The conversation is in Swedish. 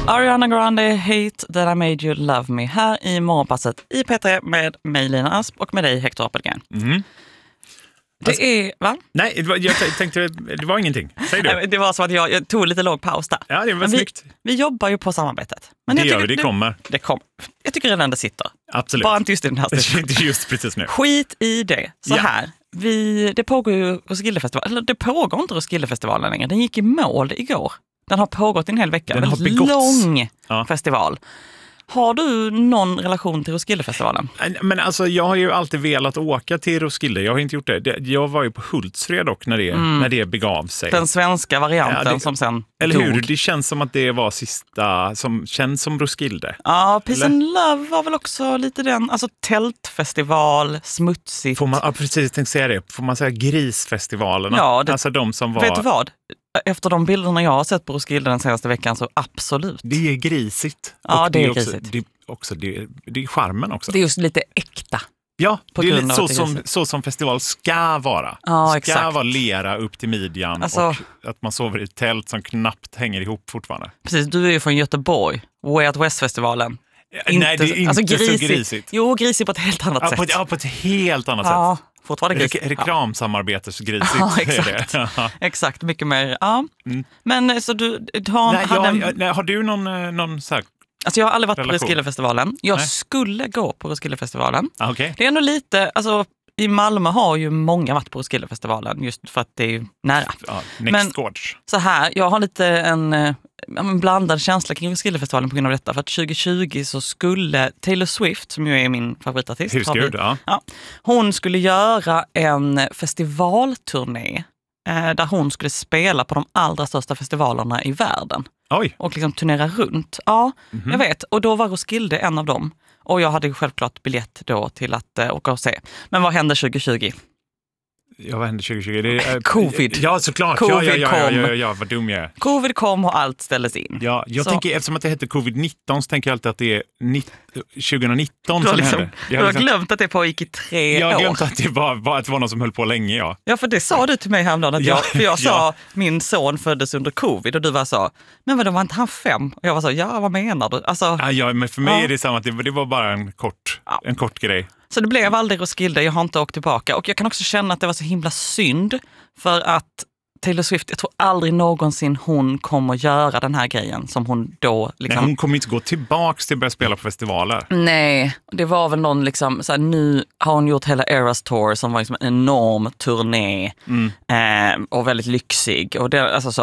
Ariana Grande, Hate That I Made You Love Me, här i Morgonpasset i P3 med mig Lina Asp och med dig Hector Appelgren. Det är, va? Nej, jag tänkte, det var ingenting. Säg du. Det var så att jag tog lite låg paus där. Ja, det var snyggt. Vi jobbar ju på samarbetet. Men det gör vi, det kommer. Det kommer. Jag tycker redan det sitter. Absolut. Bara inte just i den här stunden. Just precis nu. Skit i det. Så här. Det pågår ju Roskildefestivalen. Eller det pågår inte Roskildefestivalen längre. Den gick i mål igår. Den har pågått en hel vecka. Den har väldigt lång festival. Har du någon relation till Roskildefestivalen? Men alltså, jag har ju alltid velat åka till Roskilde. Jag har inte gjort det. Jag var ju på Hultsfred dock när det begav sig. Den svenska varianten som sen eller dog. hur? Det känns som att det var sista som känns som Roskilde. Ja, Peace and Love var väl också lite den. Alltså tältfestival, smutsigt. Får man, ja, precis, tänkte säga det. Får man säga grisfestivalerna? Ja, alltså de som var... Vet du vad? Efter de bilderna jag har sett på Roskilde den senaste veckan så absolut. Det är grisigt. Ja, och det är grisigt. Det är charmen också. Det är just lite äkta. Ja, det är lite så som festival ska vara. Ja, ska exakt. vara lera upp till midjan alltså, och att man sover i ett tält som knappt hänger ihop fortfarande. Precis, du är ju från Göteborg. Way Out West-festivalen. Nej, det är inte alltså, så grisigt. Jo, grisigt på ett helt annat sätt. På ett helt annat sätt. Fortfarande grisigt. Reklamsamarbetesgrisigt. Ja, exakt. Exakt, mycket mer. Ja. Men så du har... har du någon så här... Alltså jag har aldrig varit på Roskildefestivalen. Jag skulle gå på Roskildefestivalen. Okay. Det är ändå lite... Alltså, i Malmö har ju många varit på Roskildefestivalen just för att det är nära. Ja, men så här, jag har lite en blandad känsla kring Roskildefestivalen på grund av detta. För att 2020 så skulle Taylor Swift, som ju är min favoritartist, hon skulle göra en festivalturné där hon skulle spela på de allra största festivalerna i världen. Oj. Och liksom turnera runt. Ja, jag vet. Och då var Roskilde en av dem. Och jag hade självklart biljett då till att åka och se. Men vad hände 2020? Ja, vad hände 2020? Det är, Covid. Ja, såklart. Covid kom. Ja, vad dum jag är. Covid kom och allt ställdes in. Ja, jag tänker, eftersom att det heter Covid-19 så tänker jag alltid att det är 2019 som hände. Du har glömt att det pågick i 3 år. Jag har glömt att det var någon som höll på länge, ja. Ja, för det sa du till mig häromdagen. För jag sa, min son föddes under covid och du var så, men vadå, var inte han 5? Och jag var så, ja, vad menar du? Alltså, ja, men för mig är det samma, att det var bara en kort grej. Så det blev aldrig Roskilde, jag har inte åkt tillbaka. Och jag kan också känna att det var så himla synd för att Taylor Swift, jag tror aldrig någonsin hon kommer göra den här grejen som hon då... Liksom... Nej, hon kommer inte gå tillbaks till att börja spela på festivaler. Nej, det var väl någon liksom, så här, nu har hon gjort hela Eras Tour som var liksom en enorm turné och väldigt lyxig. Och det, alltså så,